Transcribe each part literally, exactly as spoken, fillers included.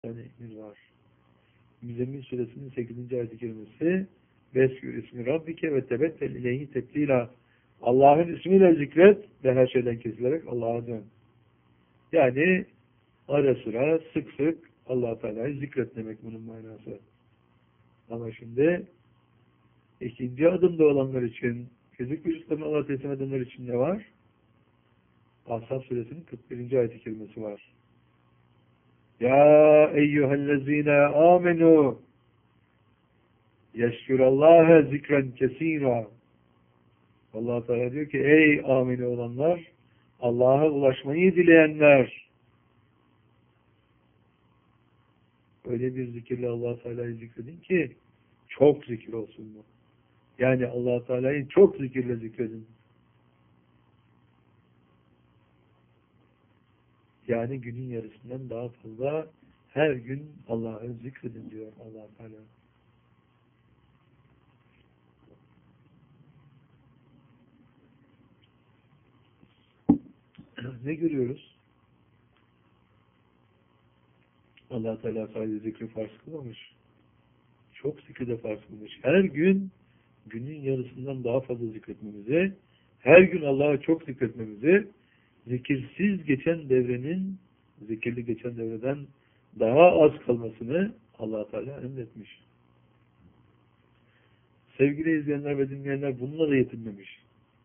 Yani var. Müzzemmil suresinin sekizinci ayet-i kerimesi Veskür ismi Rabbike ve tebettel ileyhi teblila. Allah'ın ismiyle zikret ve her şeyden kesilerek Allah'a dön. Yani ara sıra sık sık Allah-u Teala'yı zikret demek bunun manası. Ama şimdi ikinci adımda olanlar için, fizik vücutlarını Allah'a teslim edenler için ne var? Ahzab suresinin kırk birinci ayet-i kerimesi var. Ya eyyühellezine amenu yeşkürallâhe zikren kesîrâ. Allah Teala diyor ki ey amine olanlar, Allah'a ulaşmayı dileyenler, öyle bir zikirle Allah Teala'yı zikredin ki çok zikir olsun bu. Yani Allah Teala'yı çok zikirle zikredin. Yani günün yarısından daha fazla her gün Allah'ı zikredin diyor Allah Teala. Ne görüyoruz? Allah Teala sadece zikri farz kılmamış. Çok zikri de farz kılmış. Her gün günün yarısından daha fazla zikretmemizi, her gün Allah'a çok zikretmemizi, zikirsiz geçen devrenin zikirli geçen devreden daha az kalmasını Allah Teala emretmiş. Sevgili izleyenler ve dinleyenler bununla da yetinmemiş.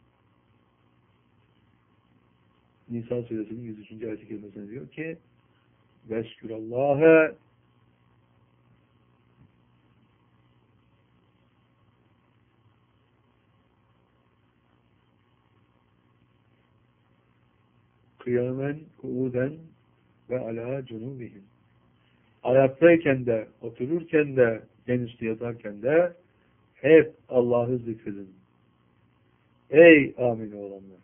Nisa suresinin yüz üçüncü ayet-i kerimesine diyor ki Veskürallâhe kıyamen, kuuden ve alâ cunûbihim. Ayaktayken de, otururken de, en üstü yatarken de hep Allah'ı zikredin. Ey amin olanlar!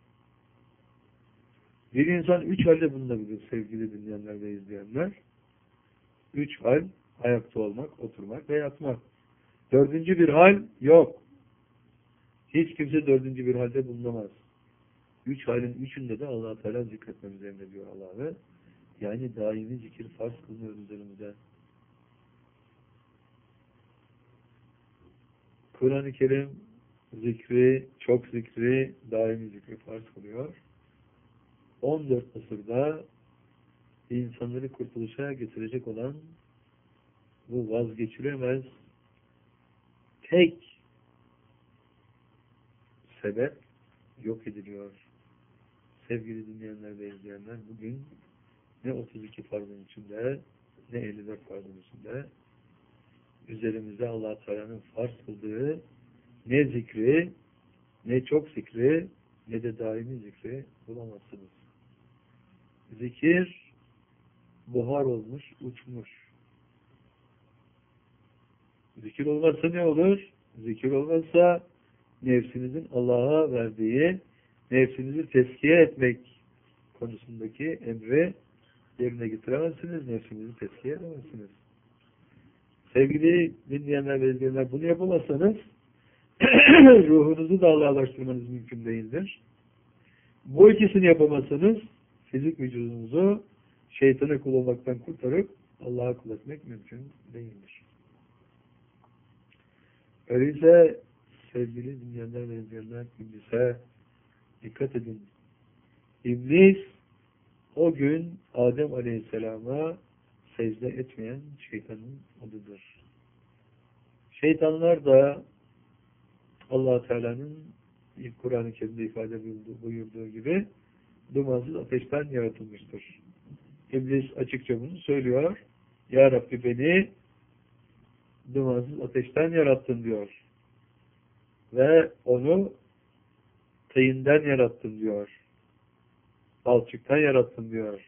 Bir insan üç halde bulunabilir sevgili dinleyenler ve izleyenler. Üç hal, ayakta olmak, oturmak ve yatmak. Dördüncü bir hal yok. Hiç kimse dördüncü bir halde bulunamaz. Üç halin üçünde de Allah-u Teala zikretmemizi emrediyor Allah'ı. Yani daimi zikir farz kılınıyor üzerimize. Kur'an-ı Kerim zikri, çok zikri, daimi zikri farz kılıyor. on dört asırda insanları kurtuluşa getirecek olan bu vazgeçilemez tek sebep yok ediliyor. Sevgili dinleyenler ve izleyenler, bugün ne otuz iki farzın içinde, ne elli dört farzın içinde üzerimizde Allah-u Teala'nın farz kıldığı ne zikri, ne çok zikri, ne de daimi zikri bulamazsınız. Zikir buhar olmuş, uçmuş. Zikir olmazsa ne olur? Zikir olmazsa nefsinizin Allah'a verdiği, nefsinizi tezkiye etmek konusundaki emri yerine getiremezsiniz, nefsinizi tezkiye edemezsiniz. Sevgili dinleyenler ve izleyenler, bunu yapamazsanız ruhunuzu da Allah'laştırmanız mümkün değildir. Bu ikisini yapamazsanız fizik vücudunuzu şeytana kul olmaktan kurtarıp Allah'a kul etmek mümkün değildir. Öyleyse sevgili dinleyenler ve izleyenler, İblis'e dikkat edin. İblis o gün Adem Aleyhisselam'a secde etmeyen şeytanın adıdır. Şeytanlar da Allah Teala'nın ilk Kur'an-ı Kerim'de ifade buyurduğu gibi dumansız ateşten yaratılmıştır. İblis açıkça bunu söylüyor. Ya Rabbi beni dumansız ateşten yarattın diyor. Ve onu tıyından yarattın diyor. Balçıktan yarattın diyor.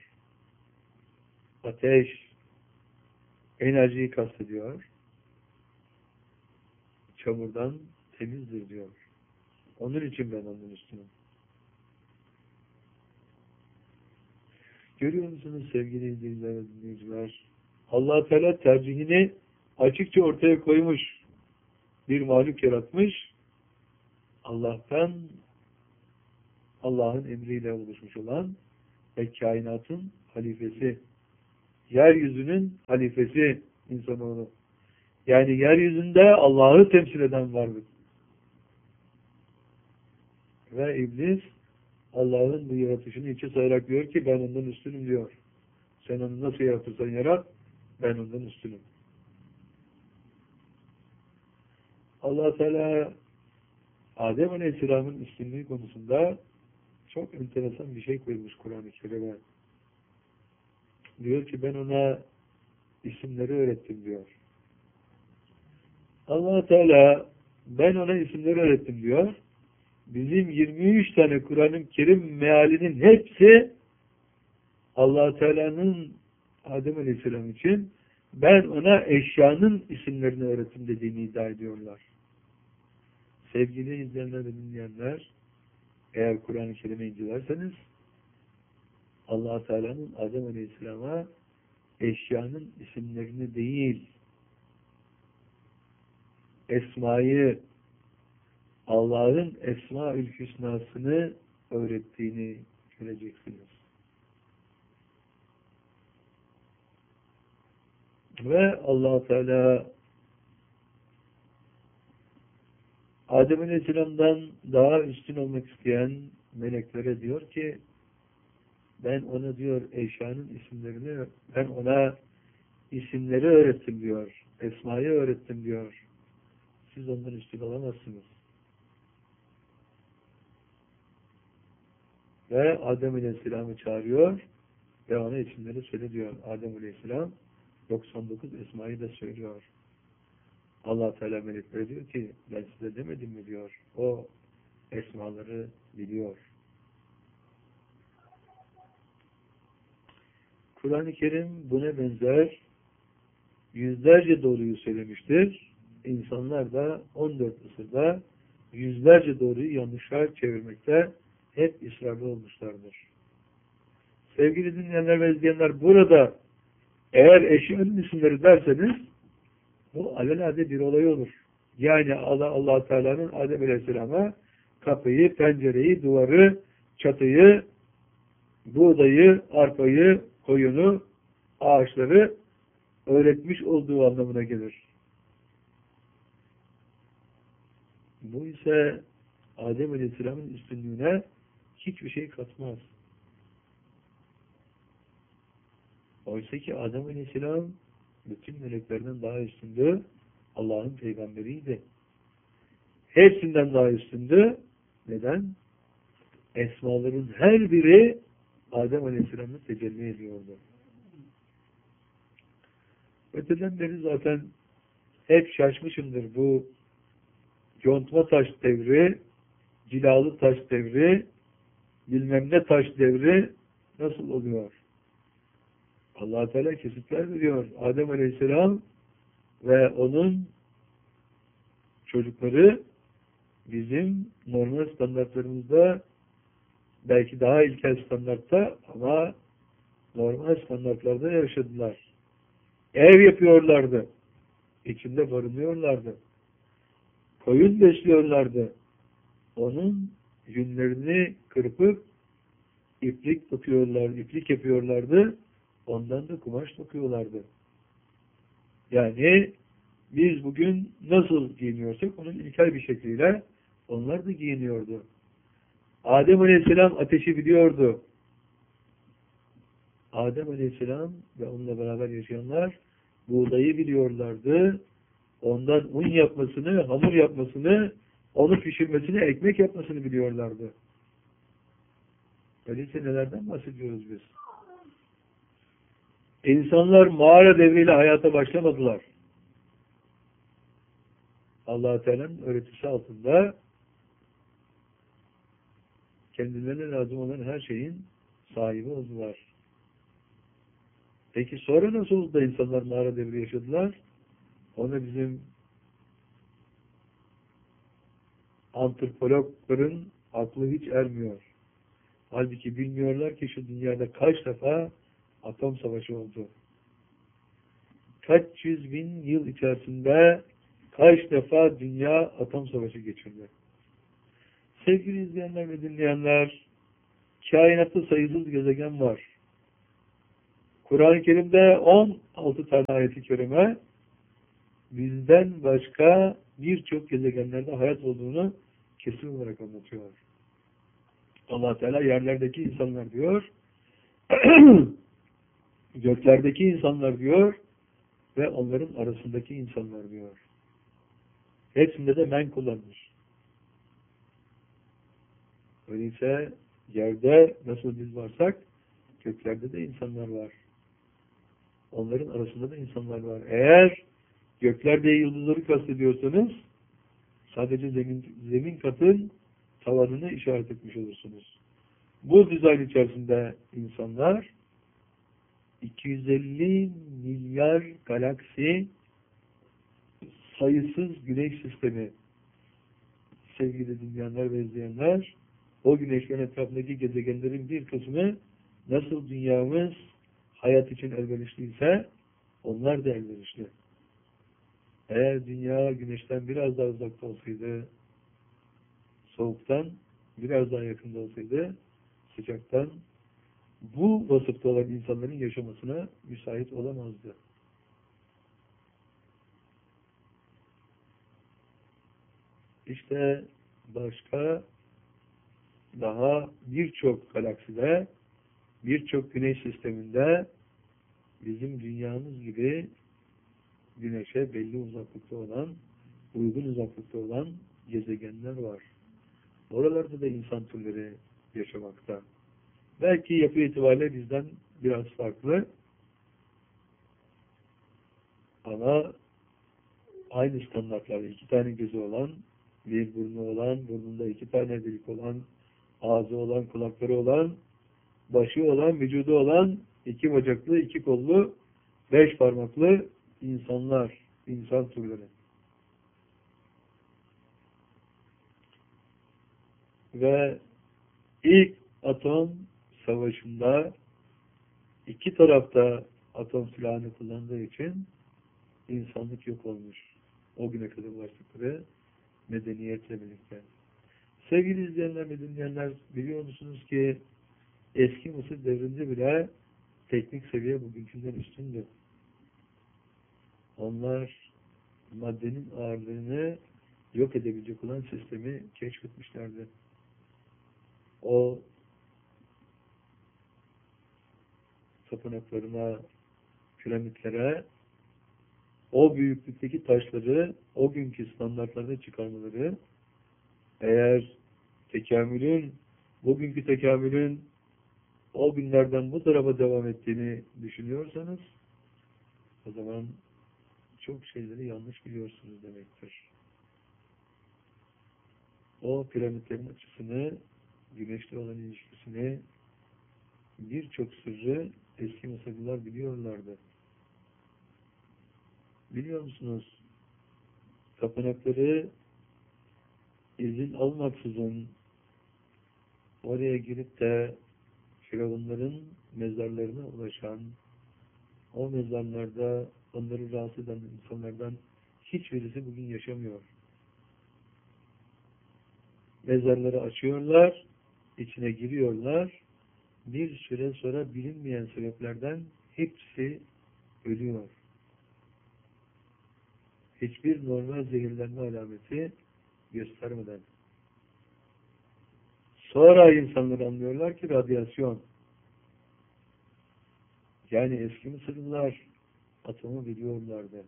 Ateş enerjiyi kastediyor. Çamurdan temizdir diyor. Onun için ben onun üstünüm. Görüyor musunuz sevgili izleyiciler ve dinleyiciler? Allah Teala tercihini açıkça ortaya koymuş. Bir mahluk yaratmış. Allah'tan Allah'ın emriyle oluşmuş olan ve kainatın halifesi. Yeryüzünün halifesi insanoğlu. Yani yeryüzünde Allah'ı temsil eden varlık. Ve iblis Allah'ın bu yaratışını içe sayarak diyor ki ben ondan üstünüm diyor. Sen onu nasıl yaratırsan yarat, ben ondan üstünüm. Allah Teala Adem Aleyhisselam'ın üstünlüğü konusunda çok enteresan bir şey koymuş Kur'an-ı Kerim'e. Diyor ki ben ona isimleri öğrettim diyor. Allah Teala ben ona isimleri öğrettim diyor. Bizim yirmi üç tane Kur'an-ı Kerim mealinin hepsi Allah Teala'nın Adem Aleyhisselam için ben ona eşyanın isimlerini öğrettim dediğini iddia ediyorlar. Sevgili izleyenler ve dinleyenler, eğer Kur'an-ı Kerim'i incelerseniz Allah Teala'nın Adem Aleyhisselam'a eşyanın isimlerini değil, esmayı, Allah'ın Esma-ül Hüsna'sını öğrettiğini göreceksiniz. Ve Allah Teala Adem Aleyhisselam'dan daha üstün olmak isteyen meleklere diyor ki ben ona diyor eşyanın isimlerini, ben ona isimleri öğrettim diyor. Esmayı öğrettim diyor. Siz ondan üstün olamazsınız. Ve Adem Aleyhisselam'ı çağırıyor ve ona isimleri söyle diyor. Adem Aleyhisselam doksan dokuz esmayı da söylüyor. Allah Teala meleklere diyor ki ben size demedim mi diyor. O esmaları biliyor. Kur'an-ı Kerim buna benzer yüzlerce doğruyu söylemiştir. İnsanlar da on dört asırda yüzlerce doğruyu yanlışa çevirmekte hep ısrarlı olmuşlardır. Sevgili dinleyenler ve izleyenler, burada eğer eşyanın isimleri derseniz bu alelade bir olay olur. Yani Allah Allah Teala'nın Adem Aleyhisselam'a kapıyı, pencereyi, duvarı, çatıyı, buğdayı, arpayı, koyunu, ağaçları öğretmiş olduğu anlamına gelir. Bu ise Adem Aleyhisselam'ın üstünlüğüne hiçbir şey katmaz. Oysa ki Adem Aleyhisselam bütün meleklerden daha üstündü. Allah'ın peygamberiydi. Hepsinden daha üstündü. Neden? Esmaların her biri Adem Aleyhisselam'ı tecelli ediyordu. Öteden beri zaten hep şaşmışımdır bu yontma taş devri, cilalı taş devri, bilmem ne taş devri nasıl oluyor? Allah Teala kesitler veriyor. Adem Aleyhisselam ve onun çocukları bizim normal standartlarımızda belki daha ilkel standartta ama normal standartlarda yaşadılar. Ev yapıyorlardı. İçinde barınıyorlardı. Koyun besliyorlardı. Onun yünlerini kırpıp iplik dokuyorlar, iplik yapıyorlardı. Ondan da kumaş dokuyorlardı. Yani biz bugün nasıl giyiniyorsak onun ilkel bir şekliyle onlar da giyiniyordu. Adem Aleyhisselam ateşi biliyordu. Adem Aleyhisselam ve onunla beraber yaşayanlar buğdayı biliyorlardı. Ondan un yapmasını, hamur yapmasını, onu pişirmesini, ekmek yapmasını biliyorlardı. Öyleyse nelerden bahsediyoruz biz? İnsanlar mağara devriyle hayata başlamadılar. Allah-u Teala'nın öğretisi altında kendilerine lazım olan her şeyin sahibi oldular. Peki sonra nasıl oldu da insanlar mağara devri yaşadılar? Ona bizim antropologların aklı hiç ermiyor. Halbuki bilmiyorlar ki şu dünyada kaç defa atom savaşı oldu. Kaç yüz bin yıl içerisinde kaç defa dünya atom savaşı geçirdi. Sevgili izleyenler ve dinleyenler, kainatta sayısız gezegen var. Kur'an-ı Kerim'de on altı tane ayet-i kerime bizden başka birçok gezegenlerde hayat olduğunu kesin olarak anlatıyor. Allah Teala yerlerdeki insanlar diyor, göklerdeki insanlar diyor ve onların arasındaki insanlar diyor. Hepsinde de men kullanmış. Öyleyse yerde nasıl biz varsak göklerde de insanlar var. Onların arasında da insanlar var. Eğer göklerde yıldızları kastediyorsanız sadece zemin, zemin katın tavanını işaret etmiş olursunuz. Bu dizayn içerisinde insanlar iki yüz elli milyar galaksi, sayısız güneş sistemi, sevgili dinleyenler ve izleyenler, o güneşlerin etrafındaki gezegenlerin bir kısmı nasıl dünyamız hayat için elverişliyse onlar da elverişli. Eğer dünya güneşten biraz daha uzakta olsaydı, soğuktan biraz daha yakında olsaydı, sıcaktan bu vasıfta olan insanların yaşamasına müsait olamazdı. İşte başka daha birçok galakside, birçok güneş sisteminde bizim dünyamız gibi güneşe belli uzaklıkta olan, uygun uzaklıkta olan gezegenler var. Oralarda da insan türleri yaşamakta. Belki yapı itibariyle bizden biraz farklı ama aynı standartlarda iki tane gözü olan, bir burnu olan, burnunda iki tane delik olan, ağzı olan, kulakları olan, başı olan, vücudu olan, iki bacaklı, iki kollu, beş parmaklı insanlar, insan türleri. Ve ilk atom savaşında iki tarafta atom silahını kullandığı için insanlık yok olmuş. O güne kadar ulaştıkları medeniyetle birlikte. Sevgili izleyenler ve dinleyenler, biliyor musunuz ki eski Mısır devrinde bile teknik seviye bugünkünden üstündü. Onlar maddenin ağırlığını yok edebilecek olan sistemi keşfetmişlerdi. O tapınaklarına, piramitlere, o büyüklükteki taşları o günkü standartlarda çıkarmaları, eğer tekamülün, bugünkü tekamülün o günlerden bu tarafa devam ettiğini düşünüyorsanız, o zaman çok şeyleri yanlış biliyorsunuz demektir. O piramitlerin açısını, güneşle olan ilişkisini, birçok sırrı eski Mısırlılar biliyorlardı. Biliyor musunuz? Tapınakları izin almaksızın oraya girip de firavunların mezarlarına ulaşan, o mezarlarda onları rahatsız eden insanlardan hiçbirisi bugün yaşamıyor. Mezarları açıyorlar, içine giriyorlar, bir süre sonra bilinmeyen sebeplerden hepsi ölüyor. Hiçbir normal zehirlenme alameti göstermeden. Sonra insanlar anlıyorlar ki radyasyon. Yani eski Mısırlılar atomu biliyorlardı.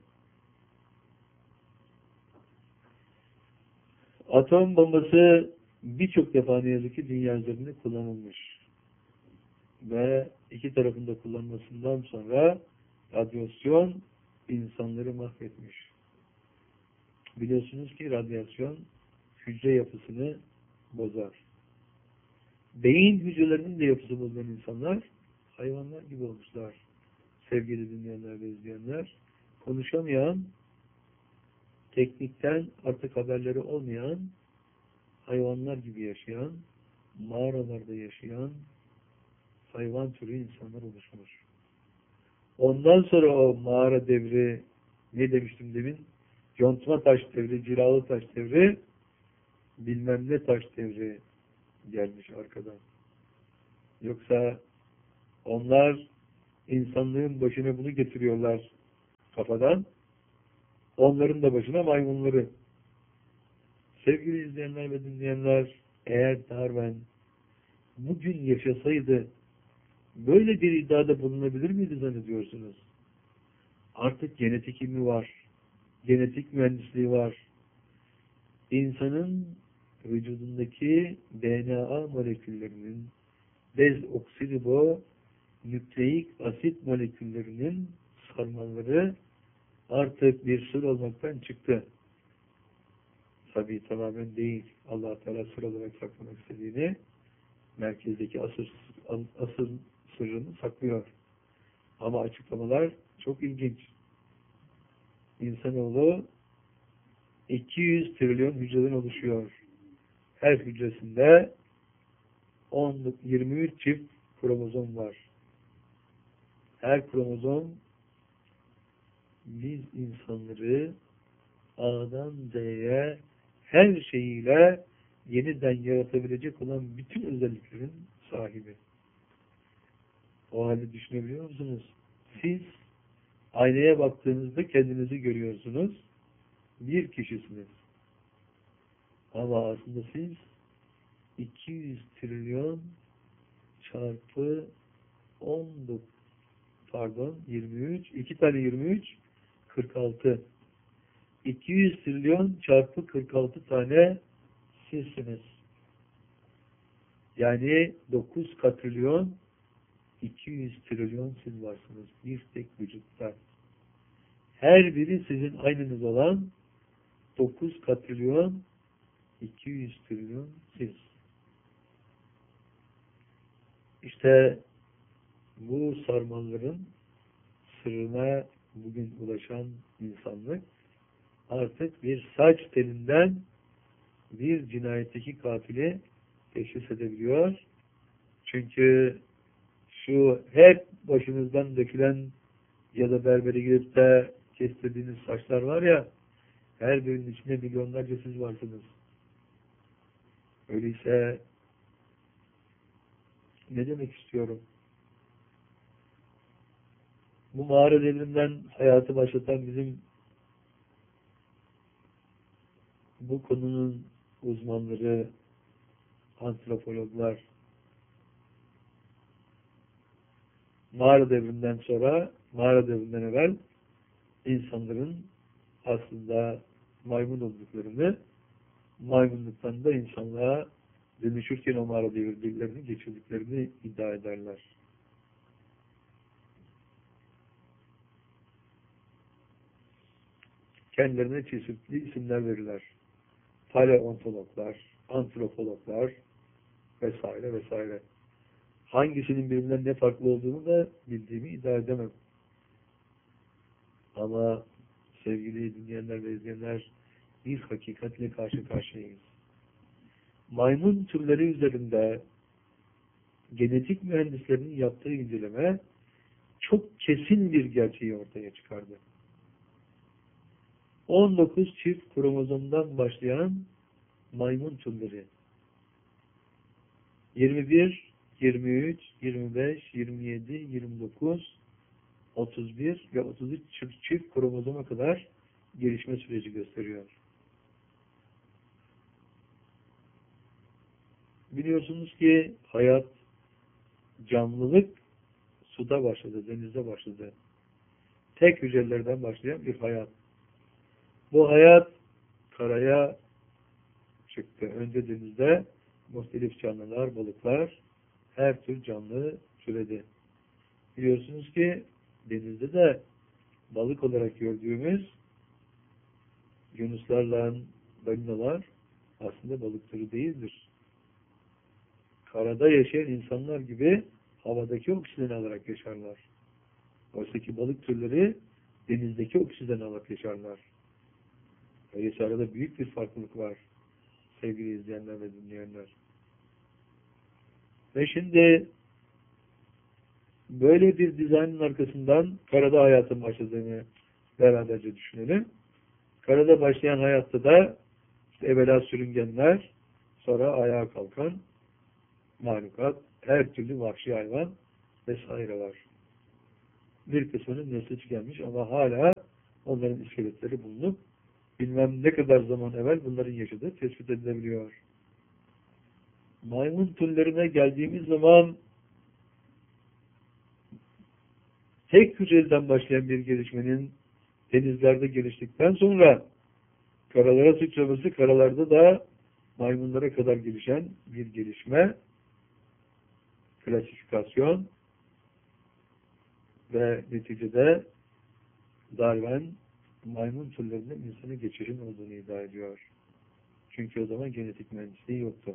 Atom bombası birçok defa ne yazık ki dünya üzerinde kullanılmış. Ve iki tarafında kullanmasından sonra radyasyon insanları mahvetmiş. Biliyorsunuz ki radyasyon hücre yapısını bozar. Beyin hücrelerinin de yapısı bozulan insanlar hayvanlar gibi olmuşlar. Sevgili dinleyenler ve izleyenler, konuşamayan, teknikten artık haberleri olmayan, hayvanlar gibi yaşayan, mağaralarda yaşayan hayvan türü insanlar oluşmuş. Ondan sonra o mağara devri, ne demiştim demin? Yontma taş devri, cilalı taş devri, bilmem ne taş devri gelmiş arkadan. Yoksa onlar insanlığın başına bunu getiriyorlar kafadan. Onların da başına maymunları. Sevgili izleyenler ve dinleyenler, eğer Darwin bugün yaşasaydı böyle bir iddiada bulunabilir miydi zannediyorsunuz? Artık genetik ilmi var. Genetik mühendisliği var. İnsanın vücudundaki D N A moleküllerinin, dezoksiribo nükleik asit moleküllerinin sarmalları artık bir sır olmaktan çıktı. Tabii tamamen değil. Allah Teala sır olarak saklamak istediğini, merkezdeki asır, asıl sırrını saklıyor. Ama açıklamalar çok ilginç. İnsanoğlu iki yüz trilyon hücreden oluşuyor. Her hücresinde on, yirmi üç çift kromozom var. Her kromozom biz insanları A'dan Z'ye her şeyiyle yeniden yaratabilecek olan bütün özelliklerin sahibi. O halde düşünebiliyor musunuz? Siz aynaya baktığınızda kendinizi görüyorsunuz. Bir kişisiniz. Ama aslında siz iki yüz trilyon çarpı on dokuz pardon yirmi üç iki tane yirmi üç kırk altı iki yüz trilyon çarpı kırk altı tane sizsiniz. Yani dokuz katrilyon iki yüz trilyon siz varsınız. Bir tek vücutta. Her biri sizin aynınız olan dokuz katrilyon iki yüz trilyon siz. İşte bu sarmalların sırrına bugün ulaşan insanlık artık bir saç telinden bir cinayetteki katili teşhis edebiliyor. Çünkü şu hep başınızdan dökülen ya da berbere gidip de kestirdiğiniz saçlar var ya, her birinin içinde milyonlarca siz varsınız. Öyleyse ne demek istiyorum? Bu mağara devrinden hayatı başlatan bizim bu konunun uzmanları, antropologlar, mağara devrinden sonra, mağara devrinden evvel insanların aslında maymun olduklarını, maymunluktan da insanlığa dönüşürken o mağara devirlerini geçirdiklerini iddia ederler. Kendilerine çeşitli isimler verirler. Paleontologlar, antropologlar vesaire vesaire. Hangisinin birbirinden ne farklı olduğunu da bildiğimi iddia edemem. Ama sevgili dinleyenler ve izleyenler, bir hakikatle karşı karşıyayız. Maymun türleri üzerinde genetik mühendislerinin yaptığı inceleme çok kesin bir gerçeği ortaya çıkardı. on dokuz çift kromozomdan başlayan maymun türleri yirmi bir, yirmi üç, yirmi beş, yirmi yedi, yirmi dokuz, otuz bir ve otuz üç çift kromozoma kadar gelişme süreci gösteriyor. Biliyorsunuz ki hayat, canlılık suda başladı, denizde başladı. Tek hücrelerden başlayan bir hayat. Bu hayat karaya çıktı. Önce denizde muhtelif canlılar, balıklar, her tür canlı türedi. Biliyorsunuz ki denizde de balık olarak gördüğümüz yunuslarla balinalar aslında balık türü değildir. Karada yaşayan insanlar gibi havadaki oksijeni alarak yaşarlar. Oysa ki balık türleri denizdeki oksijeni alarak yaşarlar. Öyleyse arada büyük bir farklılık var sevgili izleyenler ve dinleyenler. Ve şimdi böyle bir dizaynın arkasından karada hayatın başladığını beraberce düşünelim. Karada başlayan hayatta da işte evvela sürüngenler, sonra ayağa kalkan mahlukat, her türlü vahşi hayvan vesaire var. bir kısmının nesli tükenmiş ama hala onların iskeletleri bulunup bilmem ne kadar zaman evvel bunların yaşadığı tespit edilebiliyor. Maymun türlerine geldiğimiz zaman tek hücreden başlayan bir gelişmenin denizlerde geliştikten sonra karalara sıçraması, karalarda da maymunlara kadar gelişen bir gelişme, klasifikasyon ve neticede Darwin maymun türlerinde insanı geçişin olduğunu iddia ediyor. Çünkü o zaman genetik mühendisliği yoktu.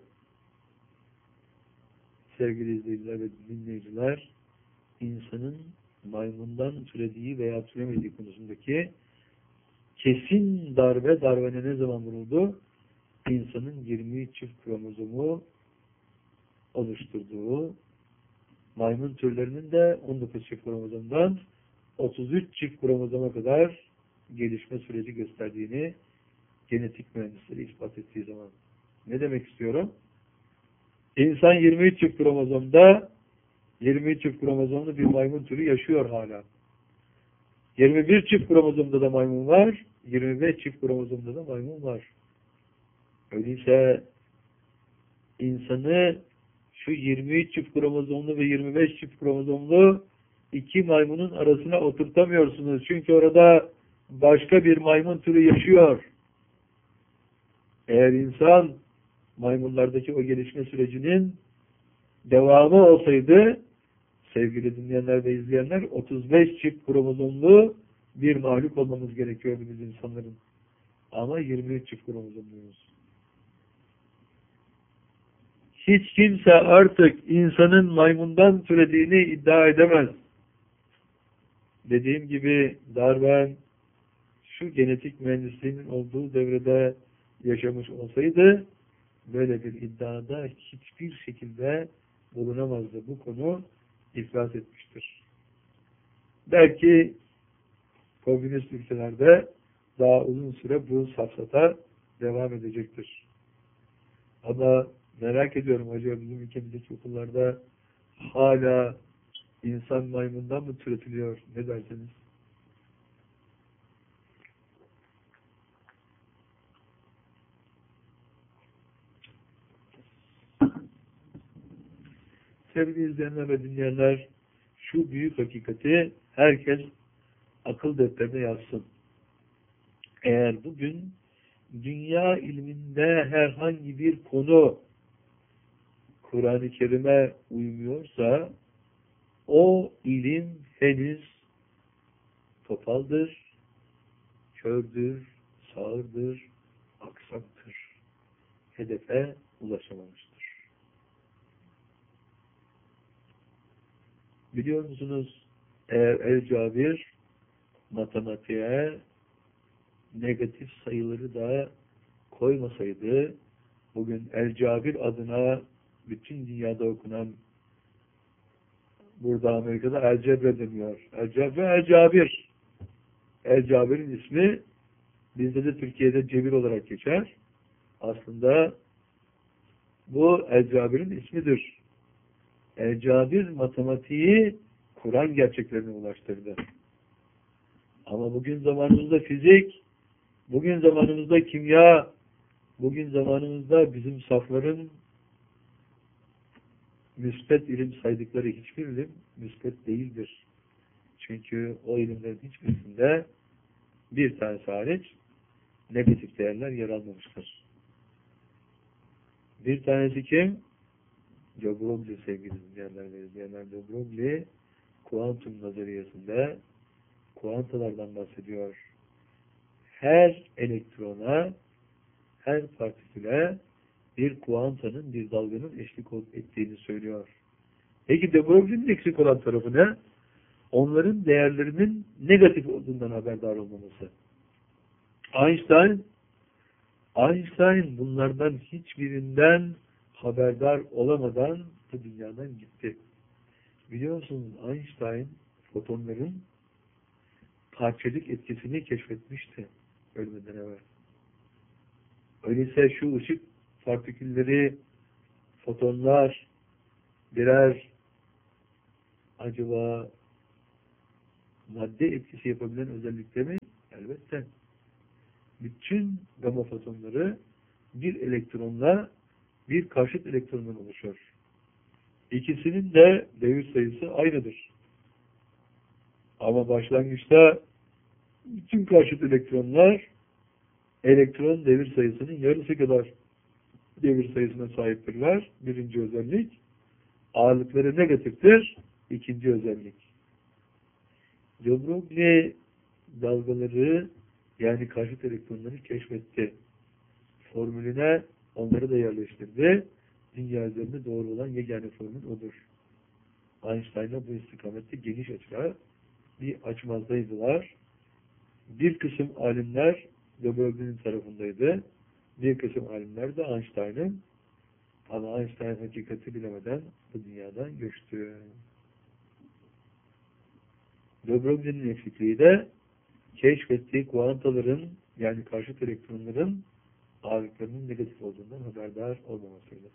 Sevgili izleyiciler ve dinleyiciler, insanın maymundan türediği veya türemediği konusundaki kesin darbe, Darwin'e ne zaman vuruldu? İnsanın yirmi çift kromozomu oluşturduğu, maymun türlerinin de on dokuz çift kromozomdan otuz üç çift kromozoma kadar gelişme süreci gösterdiğini genetik mühendisleri ispat ettiği zaman. Ne demek istiyorum? İnsan yirmi üç çift kromozomda yirmi üç çift kromozomlu bir maymun türü yaşıyor hala. yirmi bir çift kromozomda da maymun var, yirmi beş çift kromozomda da maymun var. Öyleyse insanı şu yirmi üç çift kromozomlu ve yirmi beş çift kromozomlu iki maymunun arasına oturtamıyorsunuz. Çünkü orada başka bir maymun türü yaşıyor. Eğer insan maymunlardaki o gelişme sürecinin devamı olsaydı, sevgili dinleyenler ve izleyenler, otuz beş çift kromozomlu bir mahluk olmamız gerekiyordu biz insanların. Ama yirmi üç çift kromozomluyuz. Hiç kimse artık insanın maymundan türediğini iddia edemez. Dediğim gibi Darwin şu genetik mühendisliğinin olduğu devrede yaşamış olsaydı böyle bir iddiada hiçbir şekilde bulunamazdı. Bu konu iflas etmiştir. Belki komünist ülkelerde daha uzun süre bu safsata devam edecektir. Ama merak ediyorum, acaba bizim ülkemizdeki okullarda hala insan maymundan mı türetiliyor? Ne dersiniz? Sevgili izleyenler ve dinleyenler, şu büyük hakikati herkes akıl defterine yazsın. Eğer bugün dünya ilminde herhangi bir konu Kur'an-ı Kerim'e uymuyorsa o ilim henüz topaldır, kördür, sağırdır, aksaktır. Hedefe ulaşamamıştır. Biliyor musunuz, eğer El-Cabir matematiğe negatif sayıları da koymasaydı, bugün El-Cabir adına bütün dünyada okunan, burada Amerika'da El-Cebre deniyor. El-Cebre, El-Cabir. El-Cabir'in ismi bizde de Türkiye'de Cebir olarak geçer. Aslında bu El-Cabir'in ismidir. El-Cabir matematiği Kur'an gerçeklerine ulaştırdı. Ama bugün zamanımızda fizik, bugün zamanımızda kimya, bugün zamanımızda bizim safların müspet ilim saydıkları hiçbir ilim müspet değildir. Çünkü o ilimlerin hiçbirisinde bir tanesi hariç negatif değerler yer almamıştır. Bir tanesi kim? de Broglie, sevgili dinleyenler ve izleyenler. de Broglie kuantum nazariyesinde kuantalardan bahsediyor. Her elektrona, her partiküle bir kuantanın, bir dalganın eşlik ettiğini söylüyor. Peki de Broglie'nin eksik olan tarafı ne? Onların değerlerinin negatif olduğundan haberdar olmaması. Einstein Einstein bunlardan hiçbirinden haberdar olamadan bu dünyadan gitti. Biliyor musunuz, Einstein fotonların parçacık etkisini keşfetmişti ölmeden evvel. Öyleyse şu ışık partikülleri, fotonlar birer acaba madde etkisi yapabilen özellikte mi? Elbette. Bütün gama fotonları bir elektronla bir karşıt elektrondan oluşur. İkisinin de devir sayısı aynıdır. Ama başlangıçta bütün karşıt elektronlar elektron devir sayısının yarısı kadar devir sayısına sahiptirler. Birinci özellik. Ağırlıkları negatiftir. İkinci özellik. de Broglie dalgaları, yani karşıt elektronları keşfetti. Formülüne onları da yerleştirdi. Dünya üzerinde doğru olan yegane formül odur. Einstein'la bu istikamette geniş açığa bir açmazdaydılar. Bir kısım alimler de Broglie'nin tarafındaydı. Bir kısım alimler de Einstein'ın. Ama Einstein hakikati bilemeden bu dünyadan göçtü. de Broglie'nin eksikliği de keşfettiği kuantaların, yani karşıt elektronların ağırlıklarının negatif olduğundan haberdar olmamasıydı.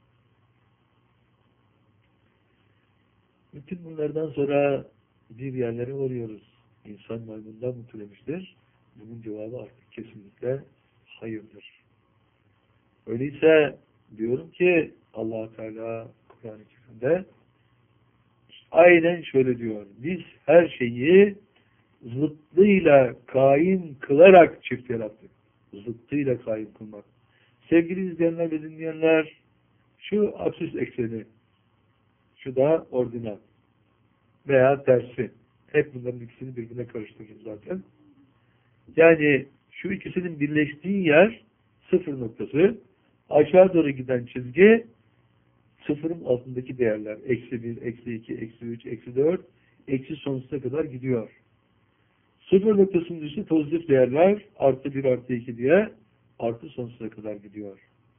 Bütün bunlardan sonra bir yerlere varıyoruz. İnsan maymundan mı türemiştir? Bunun cevabı artık kesinlikle hayırdır. Öyleyse diyorum ki Allah Teala Kur'an-ı Kerim'de aynen şöyle diyor. Biz her şeyi zıttıyla kaim kılarak çift yarattık. Zıttıyla kaim kılmak. Sevgili izleyenler ve dinleyenler, şu absüs ekseni, şu da ordinal veya tersi. Hep bunların ikisini birbirine karıştırırız zaten. Yani şu ikisinin birleştiği yer sıfır noktası, aşağı doğru giden çizgi sıfırın altındaki değerler. Eksi bir, eksi iki, eksi üç, eksi dört, eksi sonsuza kadar gidiyor. Sıfır noktasının üstü pozitif değerler, artı bir, artı iki diye artı sonsuza kadar gidiyor.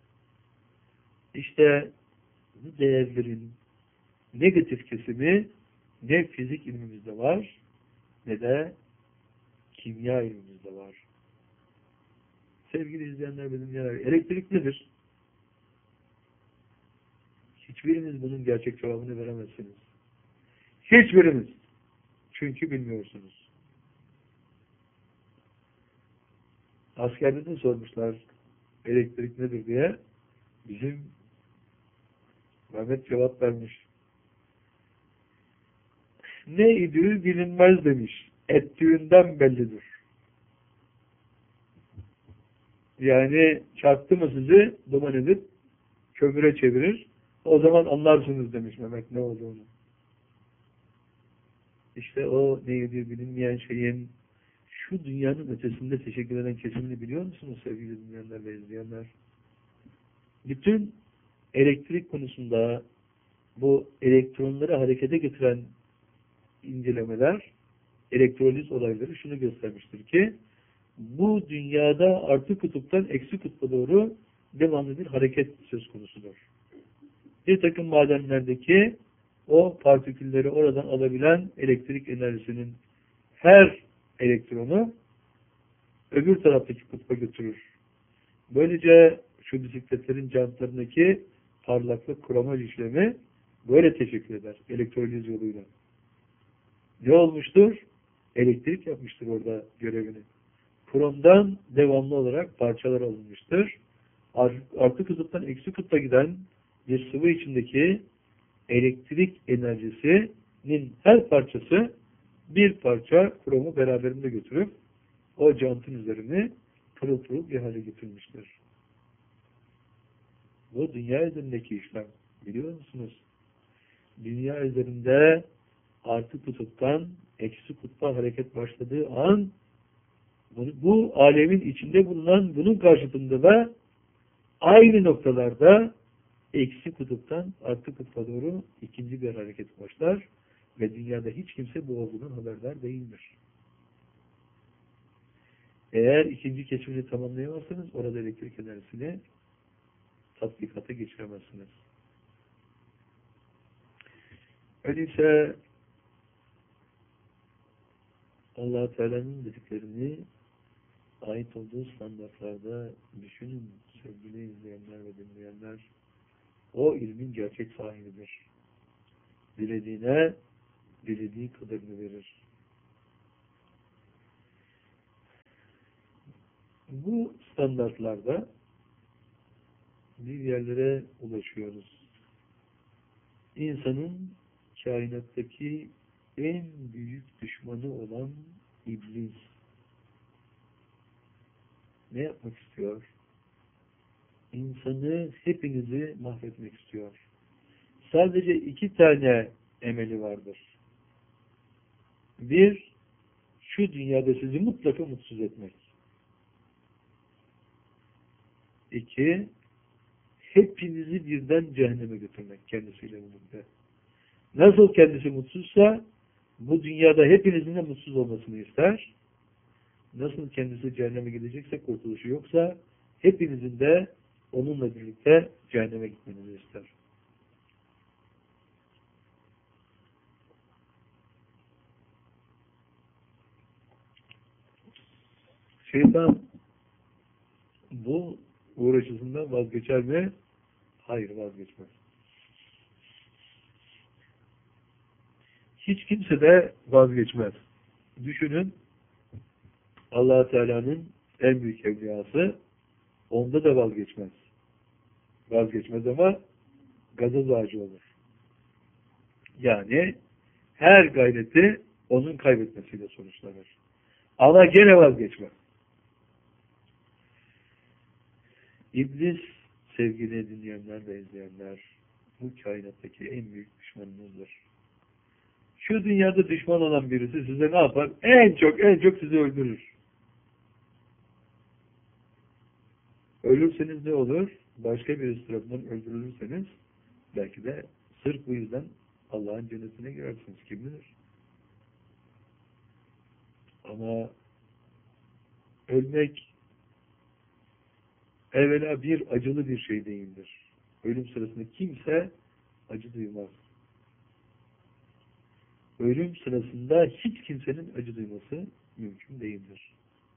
İşte bu değerlerin negatif kesimi ne fizik ilmimizde var, ne de kimya ilmimizde var. Sevgili izleyenler, benim dinleyenler, elektrik nedir? Hiçbiriniz bunun gerçek cevabını veremezsiniz. Hiçbiriniz. Çünkü bilmiyorsunuz. Askerde de sormuşlar elektrik nedir diye. Bizim Mehmet cevap vermiş. Ne idüğü bilinmez demiş. Ettiğinden bellidir. Yani çarptı mı sizi duman edip kömüre çevirir. O zaman anlarsınız demiş Mehmet ne olduğunu. İşte o ne idüğü bilinmeyen şeyin şu dünyanın ötesinde teşekkür eden kesimini biliyor musunuz sevgili dinleyenler ve izleyenler? Bütün elektrik konusunda bu elektronları harekete getiren incelemeler, elektroliz olayları şunu göstermiştir ki bu dünyada artı kutuptan eksi kutba doğru devamlı bir hareket söz konusudur. Bir takım madenlerdeki o partikülleri oradan alabilen elektrik enerjisinin her elektronu öbür taraftaki kutba götürür. Böylece şu bisikletlerin jantlarındaki parlaklık kromaj işlemi böyle teşekkür eder. Elektroliz yoluyla. Ne olmuştur? Elektrik yapmıştır orada görevini. Kromdan devamlı olarak parçalar alınmıştır. Artı kutuptan eksi kutba giden bir sıvı içindeki elektrik enerjisinin her parçası bir parça kromu beraberinde götürüp o jantın üzerini pırıl pırıl bir hale getirmiştir. Bu dünya üzerindeki işlem. Biliyor musunuz? Dünya üzerinde artı kutuptan eksi kutba hareket başladığı an bu, bu alemin içinde bulunan bunun karşıtında da aynı noktalarda eksi kutuptan artı kutba doğru ikinci bir hareket başlar ve dünyada hiç kimse bu olduğundan haberdar değildir. Eğer ikinci keşfini tamamlayamazsanız orada elektrik enerjisini tatbikata geçiremezsiniz. Öyleyse Allah-u Teala'nın dediklerini ait olduğu standartlarda düşünün sevgili izleyenler ve dinleyenler. O ilmin gerçek sahibidir. Dilediğine dilediği kadarını verir. Bu standartlarda bir yerlere ulaşıyoruz. İnsanın kainattaki en büyük düşmanı olan İblis ne yapmak istiyor? İnsanı, hepinizi mahvetmek istiyor. Sadece iki tane emeli vardır. Bir, şu dünyada sizi mutlaka mutsuz etmek. İki, hepinizi birden cehenneme götürmek kendisiyle birlikte. Nasıl kendisi mutsuzsa bu dünyada hepinizin de mutsuz olmasını ister. Nasıl kendisi cehenneme gidecekse, kurtuluşu yoksa hepinizin de onunla birlikte cehenneme gitmenizi ister. Şeytan bu uğraşısından vazgeçer mi? Hayır, vazgeçmez. Hiç kimse de vazgeçmez. Düşünün, Allah Teala'nın en büyük evliyası, onda da vazgeçmez. Vazgeçmez ama gazoz ağacı olur. Yani her gayreti onun kaybetmesiyle sonuçlanır. Ama gene vazgeçmez. İblis, sevgili dinleyenler ve izleyenler, bu kainattaki en büyük düşmanınızdır. Şu dünyada düşman olan birisi size ne yapar? En çok, en çok sizi öldürür. Ölürseniz ne olur? Başka birisi tarafından öldürülürseniz belki de sırf bu yüzden Allah'ın cennetine girersiniz. Kim bilir? Ama ölmek evvela bir acılı bir şey değildir. Ölüm sırasında kimse acı duymaz. Ölüm sırasında hiç kimsenin acı duyması mümkün değildir.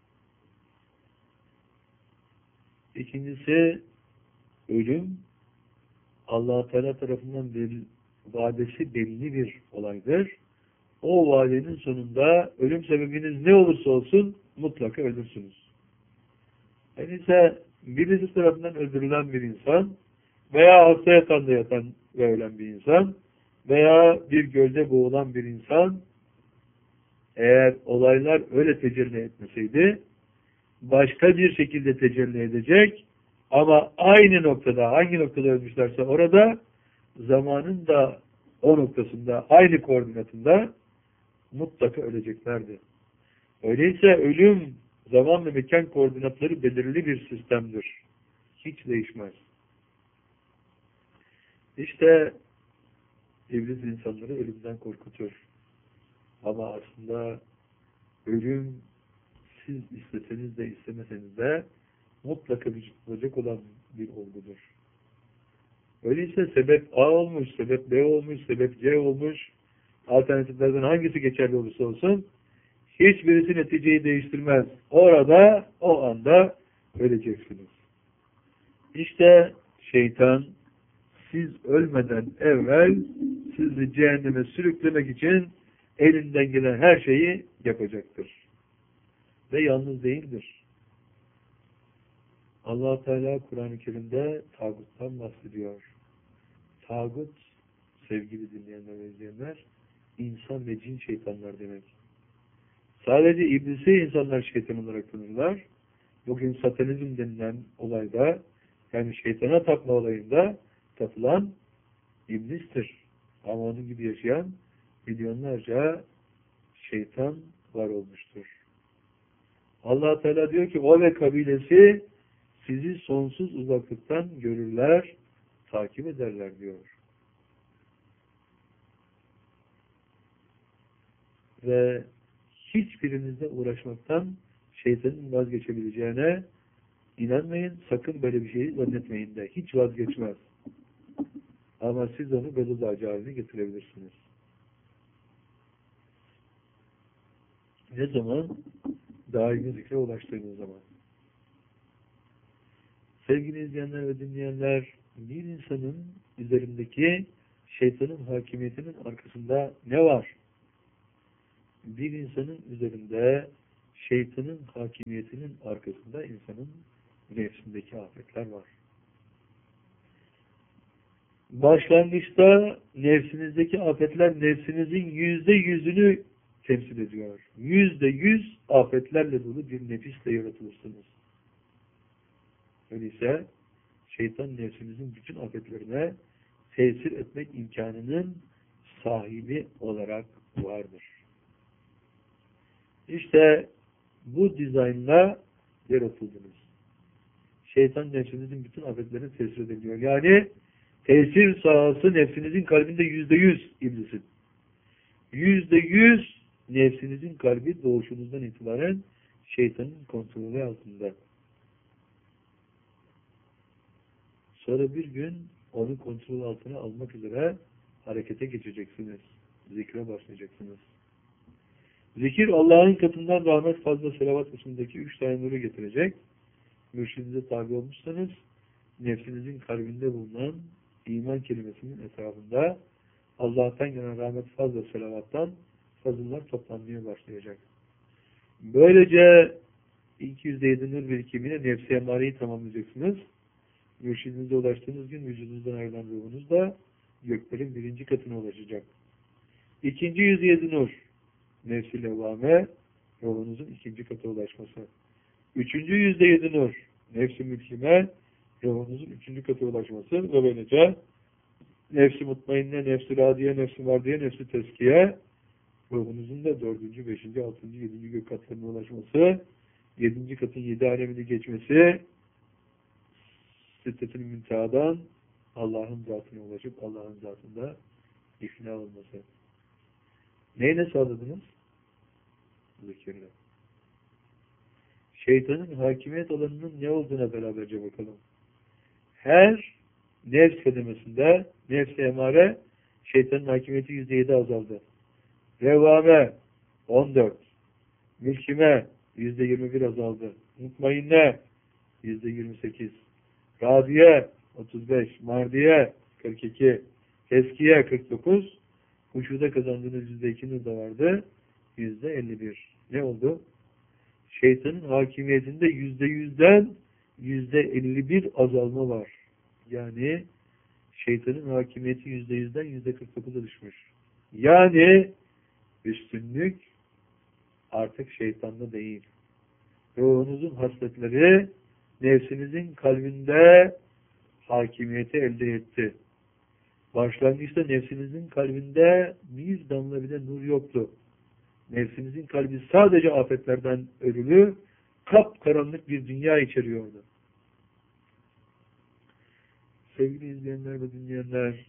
İkincisi, ölüm Allah Teala tarafından bir vadesi belli bir olaydır. O vadenin sonunda ölüm sebebiniz ne olursa olsun mutlaka ölürsünüz. Yani ise birisi tarafından öldürülen bir insan veya hasta yatağında yatan ve ölen bir insan veya bir gölde boğulan bir insan, eğer olaylar öyle tecelli etmeseydi başka bir şekilde tecelli edecek ama aynı noktada, hangi noktada ölmüşlerse orada, zamanın da o noktasında, aynı koordinatında mutlaka öleceklerdi. Öyleyse ölüm, zaman ve mekan koordinatları belirli bir sistemdir. Hiç değişmez. İşte İblis insanları ölümden korkutur. Ama aslında ölüm siz isteseniz de istemeseniz de mutlaka vücut olan bir olgudur. Öyleyse sebep A olmuş, sebep B olmuş, sebep C olmuş, alternatiflerden hangisi geçerli olursa olsun hiçbirisi neticeyi değiştirmez. Orada, o anda öleceksiniz. İşte şeytan siz ölmeden evvel sizi cehenneme sürüklemek için elinden gelen her şeyi yapacaktır. Ve yalnız değildir. Allah Teala Kur'an-ı Kerim'de tağuttan bahsediyor. Tağut, sevgili dinleyenler ve izleyenler, insan ve cin şeytanlar demek. Sadece iblisi insanlar şeytan olarak tanırlar. Bugün satanizm denilen olayda, yani şeytana tapma olayında tapılan iblistir. Ama onun gibi yaşayan milyonlarca şeytan var olmuştur. Allah Teala diyor ki o ve kabilesi sizi sonsuz uzaklıktan görürler, takip ederler diyor. Ve hiçbirinizle uğraşmaktan şeytanın vazgeçebileceğine inanmayın, sakın böyle bir şeyi zannetmeyin de. Hiç vazgeçmez. Ama siz onu gazoz ağacı haline getirebilirsiniz. Ne zaman? Daimi zikre ulaştığınız zaman. Sevgili izleyenler ve dinleyenler, bir insanın üzerindeki şeytanın hakimiyetinin arkasında ne var? Bir insanın üzerinde şeytanın hakimiyetinin arkasında insanın nefsindeki afetler var. Başlangıçta nefsinizdeki afetler nefsinizin yüzde yüzünü temsil ediyor. Yüzde yüz afetlerle dolu bir nefisle yaratılırsınız. Öyleyse şeytan nefsinizin bütün afetlerine tesir etmek imkanının sahibi olarak vardır. İşte bu dizaynla yaratıldınız. Şeytan nefsinizin bütün afetlerine tesir edebiliyor. Yani tesir sahası nefsinizin kalbinde yüzde yüz iblisin. Yüzde yüz nefsinizin kalbi doğuşunuzdan itibaren şeytanın kontrolü altında. Sonra bir gün onu kontrol altına almak üzere harekete geçeceksiniz. Zikre başlayacaksınız. Zikir Allah'ın katından rahmet, fazla, selavat ismindeki üç tane nuru getirecek. Mürşidinize tabi olmuşsanız nefsinizin kalbinde bulunan iman kelimesinin etrafında Allah'tan gelen rahmet, fazla, selavattan fazıllar toplanmaya başlayacak. Böylece ilk yüzde yedi nur birikimiyle nefsi emareyi tamamlayacaksınız. Mürşidinize ulaştığınız gün vücudunuzdan ayrılan ruhunuz da göklerin birinci katına ulaşacak. İkinci yüzde yedi nur nefsi levvame, ruhunuzun ikinci kata ulaşması. Üçüncü yüzde yedi nur nefsi mülkime, ruhunuzun üçüncü kata ulaşması ve böylece nefsi mutmainne, nefsi radiye, nefsi mardiye, nefsi teskiye, ruhunuzun da dördüncü, beşinci, altıncı, yedinci gök katlarına ulaşması, yedinci katın yedi alemini geçmesi, Siddet-i Münteha'dan Allah'ın zatına ulaşıp Allah'ın zatında ifna olması. Neyle sağladınız? Zikirle. Şeytanın hakimiyet alanının ne olduğuna beraberce bakalım. Her nefs kademesinde nefs-i emare şeytanın hakimiyeti yüzde yedi azaldı. Revame on dört. Mülkime yüzde yirmi bir azaldı. Mutmainne yüzde yirmi sekiz. Radiye otuz beş. Mardiye kırk iki. Teskiye kırk dokuz. Huşuda kazandığınız yüzde ikiniz de vardı. yüzde elli bir. Ne oldu? Şeytanın hakimiyetinde yüzde yüzden yüzde elli bir azalma var. Yani şeytanın hakimiyeti yüzde yüzden yüzde kırk dokuza düşmüş. Yani üstünlük artık şeytanda değil. Ruhunuzun hasletleri nefsinizin kalbinde hakimiyeti elde etti. Başlangıçta nefsinizin kalbinde bir damla bile nur yoktu. Nefsinizin kalbi sadece afetlerden örülü, kapkaranlık bir dünya içeriyordu. Sevgili izleyenler ve dinleyenler,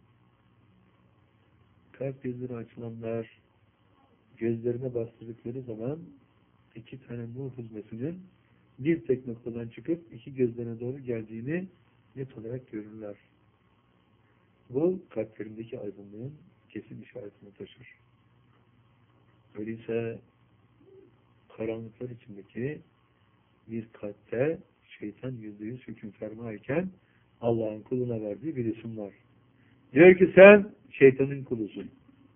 kalp gözleri açılanlar, gözlerine bastırdıkları zaman iki tane nur hizmetinin bir tek noktadan çıkıp iki gözlerine doğru geldiğini net olarak görürler. Bu kalplerindeki aydınlığın kesin işaretini taşır. Öyleyse karanlıklar içindeki bir kalpte şeytan yüzde yüz hüküm fermayken Allah'ın kuluna verdiği bir isim var. Diyor ki sen şeytanın kulusun.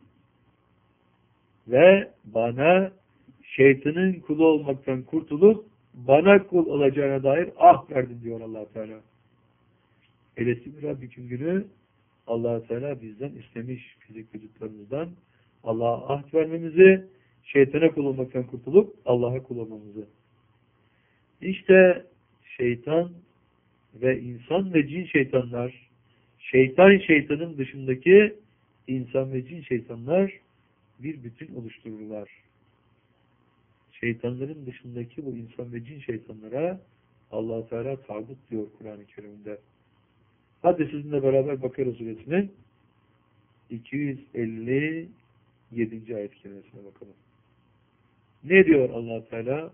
Ve bana şeytanın kulu olmaktan kurtulup bana kul olacağına dair ah verdin diyor Allah Teala. Elesi bir Rabbiküm günü Allah Teala bizden istemiş fizik vücutlarımızdan Allah'a ahd vermemizi, şeytana kul olmaktan kurtulup Allah'a kul olmamızı. İşte şeytan ve insan ve cin şeytanlar, şeytan şeytanın dışındaki insan ve cin şeytanlar bir bütün oluştururlar. Şeytanların dışındaki bu insan ve cin şeytanlara Allah Teala tağut diyor Kur'an-ı Kerim'de. Hadi sizinle beraber Bakara suresinin iki yüz elli yedinci ayet kelimesine bakalım. Ne diyor Allah Teala?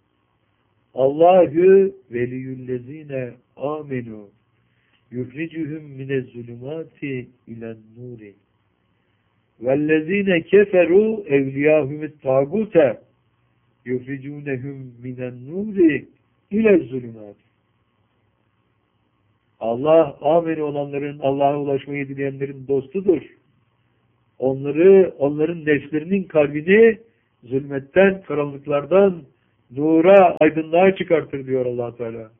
Allahu veliyullezine amenu yukhricuhum minezzulumati ilen-nuri vellezine keferu evliyahumut tağute yukhrijunhum minen-nuri ile-zulumati. Allah ameni olanların, Allah'a ulaşmayı dileyenlerin dostudur. Onları, onların nefslerinin kalbini zulmetten, karanlıklardan nura, aydınlığa çıkartır diyor Allah Teala.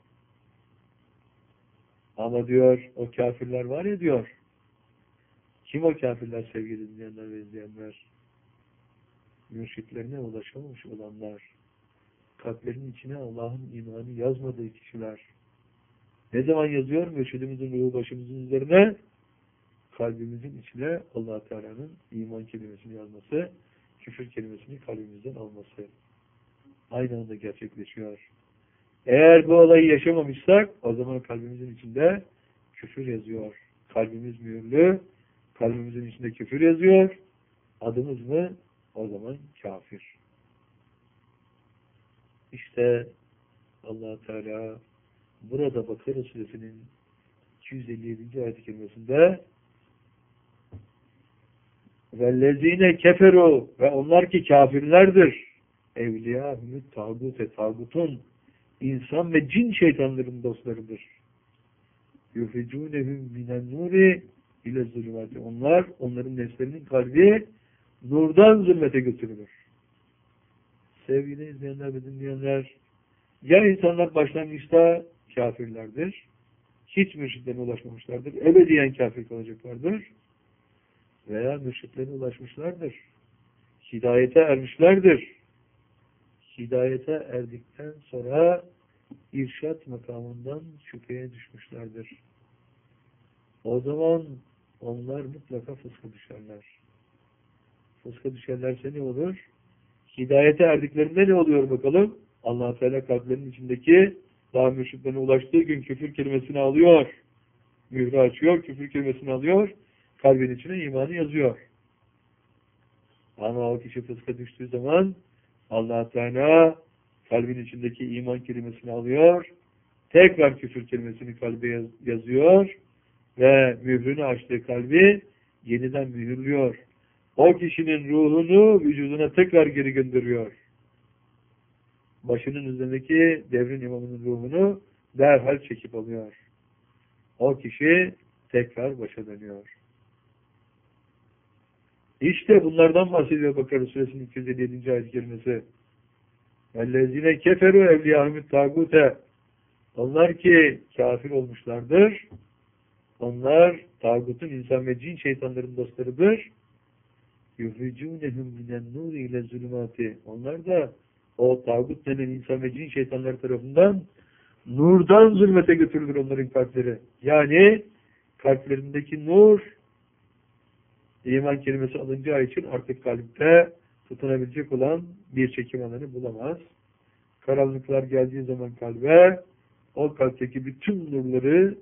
Ama diyor o kafirler var ya diyor. Kim o kafirler sevgili dinleyenler ve izleyenler? Mürşitlerine ulaşamamış olanlar. Kalplerinin içine Allah'ın imanı yazmadığı kişiler. Ne zaman yazıyor? Mürşidimizin ruhu başımızın üzerine kalbimizin içine Allah Teala'nın iman kelimesini yazması, küfür kelimesini kalbimizden alması. Aynı anda gerçekleşiyor. Eğer bu olayı yaşamamışsak o zaman kalbimizin içinde küfür yazıyor. Kalbimiz mühürlü, kalbimizin içinde küfür yazıyor. Adımız mı? O zaman kafir. İşte Allah Teala burada Bakara Suresinin iki yüz elli yedinci ayet-i kerimesinde vellezine keferu ve onlar ki kafirlerdir. Evliyâhümü tağute tağutun insan ve cin şeytanların dostlarıdır. Yuficûnehum minen nuri ile zulümati. Onlar, onların nefslerinin kalbi nurdan zulmete götürülür. Sevgili izleyenler ve dinleyenler, ya insanlar başlangıçta kafirlerdir, hiç mürşitlerine ulaşmamışlardır, ebediyen kafir kalacaklardır, veya mürşitlerine ulaşmışlardır, hidayete ermişlerdir. Hidayete erdikten sonra irşat makamından şüpheye düşmüşlerdir. O zaman onlar mutlaka fıska düşerler. Fıska düşerlerse ne olur? Hidayete erdiklerinde ne oluyor bakalım? Allah Teala kalplerinin içindeki daha mürşitlerine ulaştığı gün küfür kelimesini alıyor. Mührü açıyor, küfür kelimesini alıyor. Kalbin içine imanı yazıyor. Ama o kişi fıska düştüğü zaman Allah Teala kalbin içindeki iman kelimesini alıyor. Tekrar küfür kelimesini kalbe yazıyor. Ve mührünü açtığı kalbi yeniden mühürlüyor. O kişinin ruhunu vücuduna tekrar geri gönderiyor. Başının üzerindeki devrin imamının ruhunu derhal çekip alıyor. O kişi tekrar başa dönüyor. İşte bunlardan bahsediyor Bakara Suresinin iki yüz elli yedinci ayet-i kerimesi. اَلَّذِينَ كَفَرُوا اَوْلِيَاهُمُ التَّاغُوتَ. Onlar ki kafir olmuşlardır. Onlar tağutun, insan ve cin şeytanların dostlarıdır. يُخْرِجُونَهُمْ مِنَ النُّورِ اِلَى الظُّلُمَاتِ. Onlar da o tağut denen insan ve cin şeytanları tarafından nurdan zulmete götürülür onların kalpleri. Yani kalplerindeki nur iman kelimesi alınacağı için artık kalpte tutunabilecek olan bir çekim alanı bulamaz. Karanlıklar geldiği zaman kalbe o kalpteki bütün nurları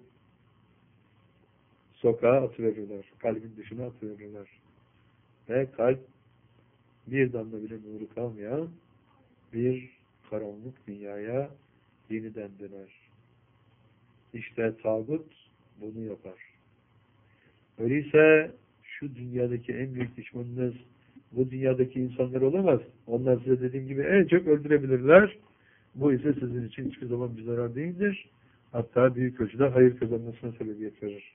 sokağa atıverirler. Kalbin dışına atıverirler. Ve kalp bir damla bile nuru kalmayan bir karanlık dünyaya yeniden döner. İşte tağut bunu yapar. Öyleyse şu dünyadaki en büyük düşmanınız bu dünyadaki insanlar olamaz. Onlar size dediğim gibi en çok öldürebilirler. Bu ise sizin için hiçbir zaman bir zarar değildir. Hatta büyük ölçüde hayır kazanmasına sebebiyet verir.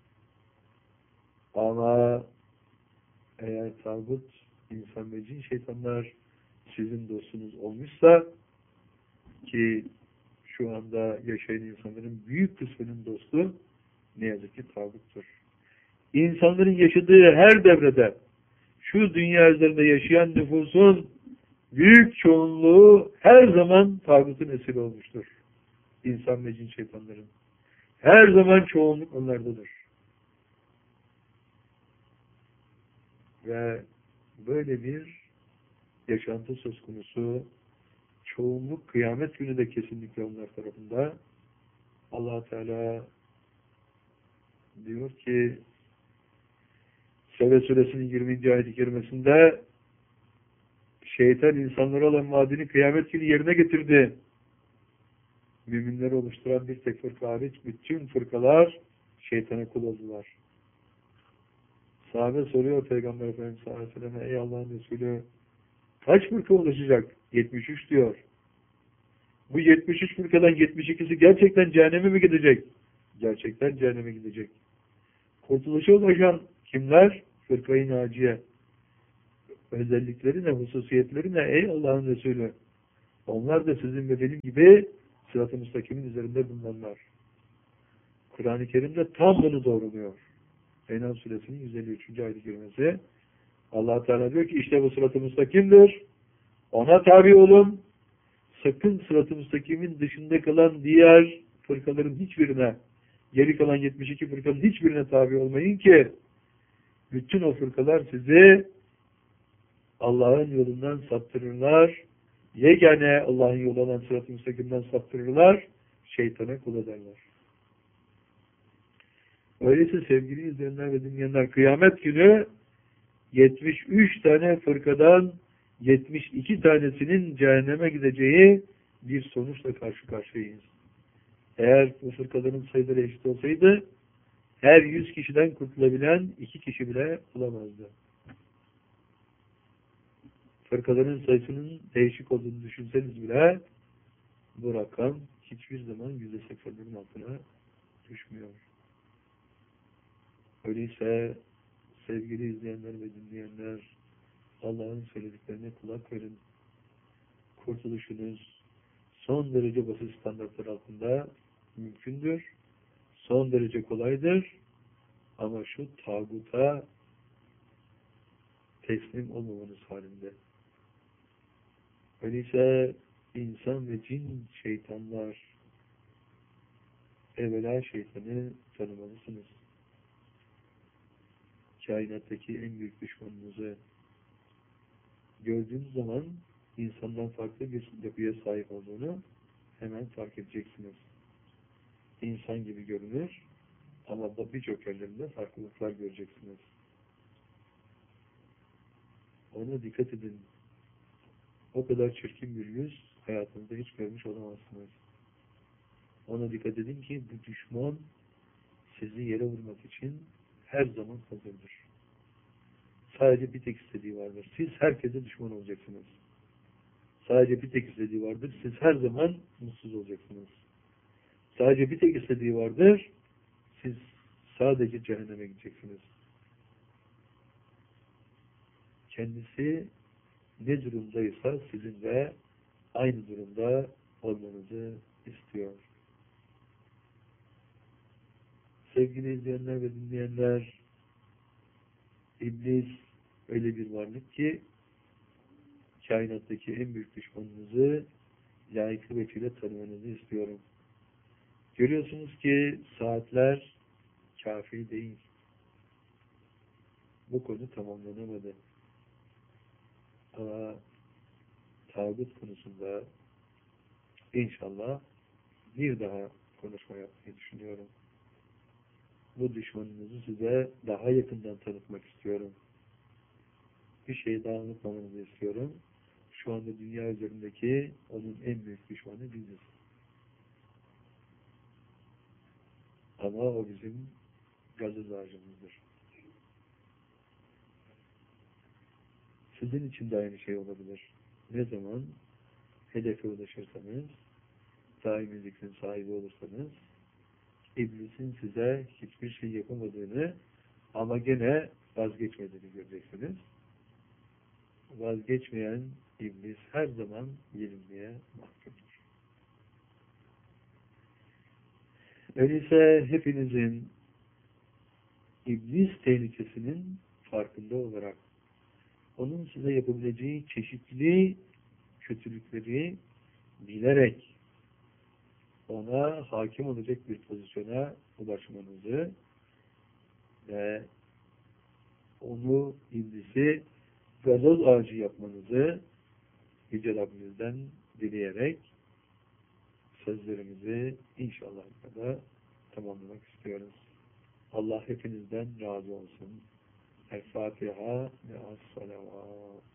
Ama eğer tağut, insan ve cin şeytanlar sizin dostunuz olmuşsa ki şu anda yaşayan insanların büyük kısmının dostu ne yazık ki tağuttur. İnsanların yaşadığı her devrede şu dünya üzerinde yaşayan nüfusun büyük çoğunluğu her zaman tağutun esiri olmuştur. İnsan ve cin şeytanların. Her zaman çoğunluk onlardadır. Ve böyle bir yaşantı söz konusu, çoğunluk kıyamet günü de kesinlikle onlar tarafında. Allah Teala diyor ki Sebe Suresinin yirminci ayet-i kerimesinde şeytan insanlara olan vaadini kıyamet günü yerine getirdi. Müminleri oluşturan bir tek fırka hariç bütün fırkalar şeytana kul oldular. Sahabe soruyor Peygamber Efendimiz sallallahu aleyhi ve sellem, ey Allah'ın Resulü kaç fırka oluşacak? yetmiş üç diyor. Bu yetmiş üç fırkadan yetmiş ikisi gerçekten cehenneme mi gidecek? Gerçekten cehenneme gidecek. Kurtuluşa ulaşan kimler? Fırkayı naciye. özellikleri ne, hususiyetleri ne ey Allah'ın Resulü? Onlar da sizin ve benim gibi sırat-ı müstakimin üzerinde bulunanlar. Kur'an-ı Kerim'de tam bunu doğruluyor. Enam suresinin yüz elli üçüncü ayet-i kerimesi. Allah Teala diyor ki işte bu sırat-ı müstakimdir. Ona tabi olun. Sakın sırat-ı müstakimin dışında kalan diğer fırkaların hiçbirine, geri kalan yetmiş iki fırkanın hiçbirine tabi olmayın ki bütün o fırkalar sizi Allah'ın yolundan saptırırlar. Yegane Allah'ın yolu olan sırat-ı müstakimden saptırırlar. Şeytana kul ederler. Öyleyse sevgili izleyenler ve dinleyenler, kıyamet günü yetmiş üç tane fırkadan yetmiş iki tanesinin cehenneme gideceği bir sonuçla karşı karşıyayız. Eğer bu fırkaların sayıları eşit olsaydı her yüz kişiden kurtulabilen iki kişi bile bulamazdı. Fırkaların sayısının değişik olduğunu düşünseniz bile bu rakam hiçbir zaman yüzde seksenlerin altına düşmüyor. Öyleyse sevgili izleyenler ve dinleyenler, Allah'ın söylediklerine kulak verin. Kurtuluşunuz son derece basit standartlar altında mümkündür. Son derece kolaydır. Ama şu tağuta teslim olmamanız halinde. Öyleyse insan ve cin şeytanlar, evvela şeytanı tanımalısınız. Kainattaki en büyük düşmanınızı gördüğünüz zaman insandan farklı bir yapıya sahip olduğunu hemen fark edeceksiniz. İnsan gibi görünür ama da birçok yerlerinde farklılıklar göreceksiniz. Ona dikkat edin. O kadar çirkin bir yüz hayatınızda hiç görmüş olamazsınız. Ona dikkat edin ki bu düşman sizi yere vurmak için her zaman hazırdır. Sadece bir tek istediği vardır. Siz herkese düşman olacaksınız. Sadece bir tek istediği vardır. Siz her zaman mutsuz olacaksınız. Sadece bir tek istediği vardır. Siz sadece cehenneme gideceksiniz. Kendisi ne durumdaysa sizin de aynı durumda olmanızı istiyor. Sevgili izleyenler ve dinleyenler, İblis öyle bir varlık ki kainattaki en büyük düşmanınızı layıklı vecihle tanımanızı istiyorum. Görüyorsunuz ki saatler kafi değil. Bu konu tamamlanamadı. Ama tağut konusunda inşallah bir daha konuşma yapmayı düşünüyorum. Bu düşmanınızı size daha yakından tanıtmak istiyorum. Bir şey daha unutmamanızı istiyorum. Şu anda dünya üzerindeki onun en büyük düşmanı biziz. Ama o bizim gazoz ağacımızdır. Sizin için de aynı şey olabilir. Ne zaman hedefe ulaşırsanız, daimi zikrin sahibi olursanız, İblisin size hiçbir şey yapamadığını ama gene vazgeçmediğini göreceksiniz. Vazgeçmeyen iblis her zaman yenilmeye mahkumdur. Öyleyse hepinizin iblis tehlikesinin farkında olarak onun size yapabileceği çeşitli kötülükleri bilerek ona hakim olacak bir pozisyona ulaşmanızı ve onu, iblisi gazoz ağacı yapmanızı Yüce Rabbimizden dileyerek sözlerimizi inşallah da tamamlamak istiyoruz. Allah hepinizden razı olsun. El Fatiha ve Es-Salavat.